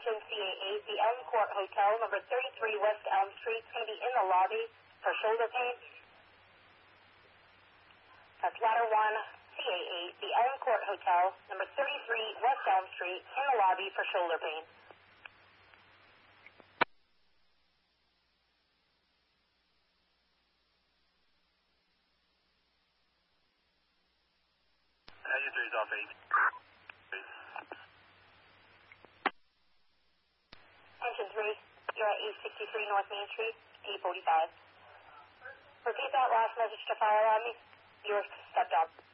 Attention CA8, the Elm Court Hotel, number 33 West Elm Street, is going to be in the lobby for shoulder pain. That's ladder 1, CA8, the Elm Court Hotel, number 33 West Elm Street, in the lobby for shoulder pain. Your 3 is off 8. Engine 3, you're at 863 North Main Street, 845. Repeat that last message to fire on me. You were stepped up.